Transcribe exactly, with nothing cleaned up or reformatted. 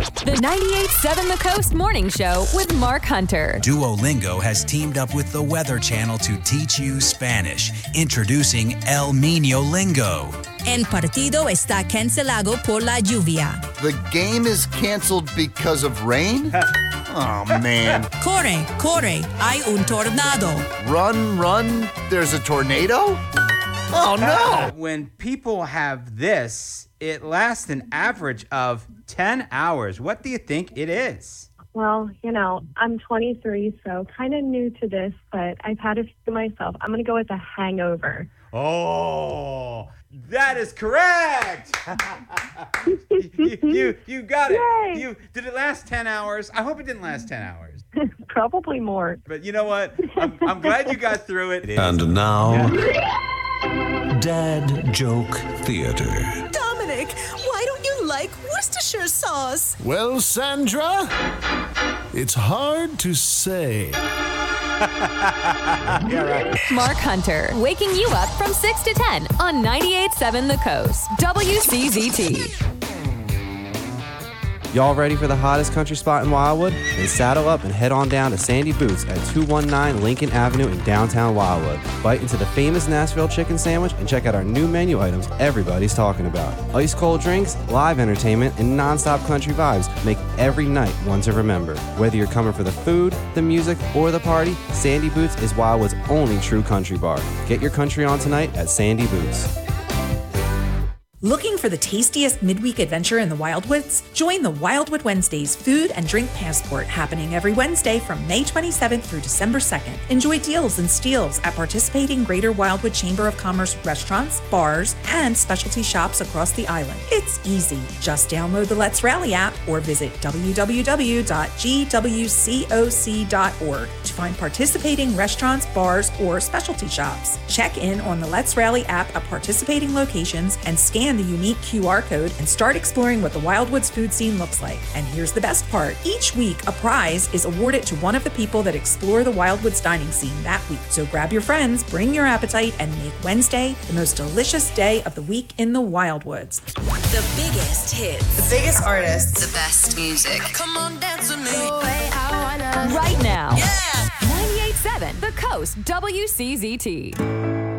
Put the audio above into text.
The ninety-eight point seven The Coast Morning Show with Mark Hunter. Duolingo has teamed up with the Weather Channel to teach you Spanish. Introducing El Niño Lingo. El partido está cancelado por la lluvia. The game is canceled because of rain? Oh, man. Corre, corre, hay un tornado. Run, run, there's a tornado? Oh, no. When people have this, it lasts an average of ten hours. What do you think it is? Well, you know, I'm twenty-three, so kind of new to this, but I've had a few myself. I'm going to go with a hangover. Oh, that is correct. you, you, you, you got it. Yay. You did it last ten hours? I hope it didn't last ten hours. Probably more. But you know what? I'm, I'm glad you got through it. And now, yeah. Dad Joke Theater. Dominic, why don't you like Worcestershire sauce? Well, Sandra, it's hard to say. Yeah, right. Mark Hunter, waking you up from six to ten on ninety-eight point seven The Coast, W C Z T. Y'all ready for the hottest country spot in Wildwood? Then saddle up and head on down to Sandy Boots at two nineteen Lincoln Avenue in downtown Wildwood. Bite into the famous Nashville chicken sandwich and check out our new menu items everybody's talking about. Ice cold drinks, live entertainment, and non-stop country vibes make every night one to remember. Whether you're coming for the food, the music, or the party, Sandy Boots is Wildwood's only true country bar. Get your country on tonight at Sandy Boots. Looking for the tastiest midweek adventure in the Wildwoods? Join the Wildwood Wednesdays Food and Drink Passport happening every Wednesday from May twenty-seventh through December second. Enjoy deals and steals at participating Greater Wildwood Chamber of Commerce restaurants, bars, and specialty shops across the island. It's easy. Just download the Let's Rally app or visit w w w dot g w coc dot org to find participating restaurants, bars, or specialty shops. Check in on the Let's Rally app at participating locations and scan the unique Q R code and start exploring what the Wildwoods food scene looks like. And here's the best part. Each week, a prize is awarded to one of the people that explore the Wildwoods dining scene that week. So grab your friends, bring your appetite, and make Wednesday the most delicious day of the week in the Wildwoods. The biggest hits. The biggest artists. The best music. Come on, dance with me. Right now. Yeah. ninety-eight point seven The Coast, W C Z T.